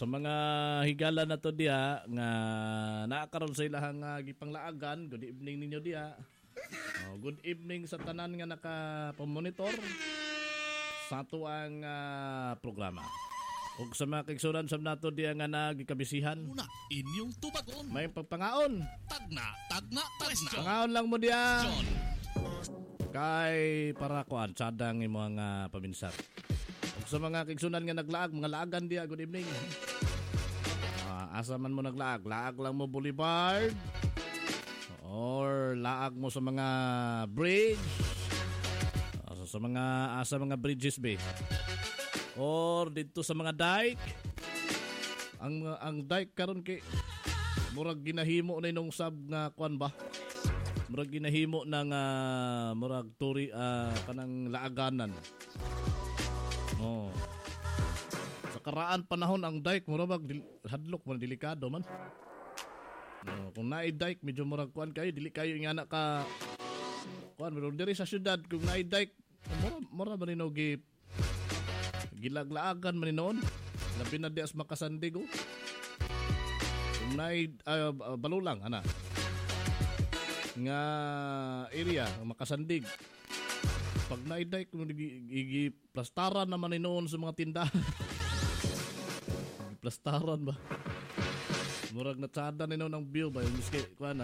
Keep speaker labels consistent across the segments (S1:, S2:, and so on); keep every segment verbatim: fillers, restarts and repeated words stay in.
S1: sa mga higala na to diha nga naakaroon sa ilahang uh, gipanglaagan, good evening ninyo diha. Oh, good evening sa tanan nga naka-monitor sa ato ang uh, programa. Ug sa mga kigsuran sa nato diha nga nagikabisihan.
S2: Una, inyong tubagon.
S1: May pagpangaon.
S2: Tagna, tagna, tagna.
S1: Pangaon lang mo diha.
S2: John.
S1: Kay para kuan sadang imo nga uh, paminsar. Ug sa mga kigsunan nga naglaag, mga laagan diha, good evening. Uh, asa man mo naglaag, laag lang mo Boulevard. Or laag mo sa mga bridge. Uh, sa mga asa mga bridges be. Or dito sa mga dike. Ang ang dike karon kay murag ginahimo na nung sab nga kuan ba? Murag ginahimo ng uh, murag turi uh, kanang laaganan. Oh. Sa karaan panahon ang dike murag hadlok man delikado man. No, kung naay dike medyo murag kuan kayo dili kayo nga anak ka kuan pero diri sa syudad kung naay dike mura mura man ni gi gilaglaagan man ni noon labi na di as makasandig oh. Kung naay uh, balulang ana nga area makasandig pag naay dike kung gi plastaran naman ni noon sa mga tindahan. Plastaran ba murag natsada ni noon ang view ba yung miski kuan na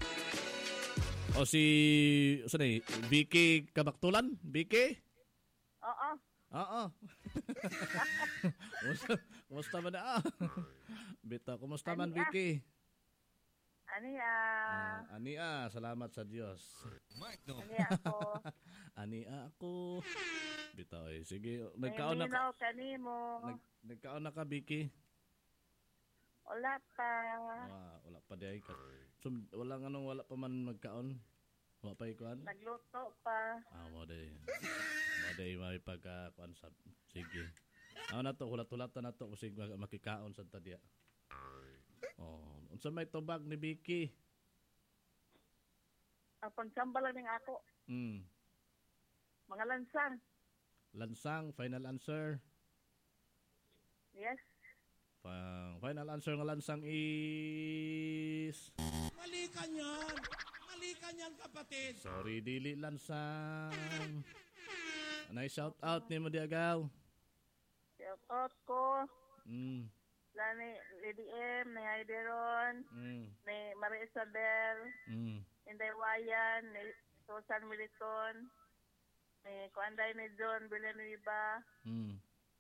S1: o si usa ni Vicky Kabaktulan Vicky
S3: Oo.
S1: Oo. Kumusta, kumusta man na? Ah? Bita, kumusta man, Vicky?
S3: Ani ah.
S1: Uh, ani ah, salamat sa Diyos.
S3: Ani ako.
S1: Ani ako. Bita, oy. Sige, nagkaon na
S3: ka. Kanimo.
S1: Nag, nagkaon na ka, Vicky?
S3: Wala pa.
S1: Ah, wala pa di ay ka. So, wala nga nung wala pa man magkaon? Wala pa ikuan?
S3: Nagluto pa.
S1: Ah, mo day. Mo day may pagka-kuan sa. Sige. Ano na to, hulat-hulatan na to kasi makikaon sa tadya. Oh, unsa may tubag ni Vicky?
S3: Ang pagsamba lang ng ako.
S1: Mm.
S3: Mga lansang.
S1: Lansang, final answer.
S3: Yes.
S1: Pang final answer ng lansang is
S2: Mali ka niyan. Mali ka niyan, kapatid.
S1: sorry, dili lansang. Anay shout out ni mo di agaw.
S3: Shout out ko.
S1: Mm.
S3: Lani Lady M, ni Heideron,
S1: Mm.
S3: ni Maria Isabel,
S1: Mm.
S3: Inday Wayan, ni Susan Militon, ni Kuanday ni John Villanueva,
S1: Mm.